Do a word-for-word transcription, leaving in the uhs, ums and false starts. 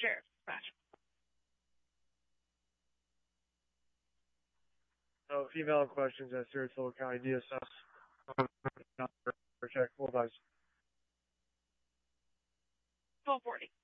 Sheriff Dispatch. So, female questions at Sarasota County D S S. Check full advice. twelve forty.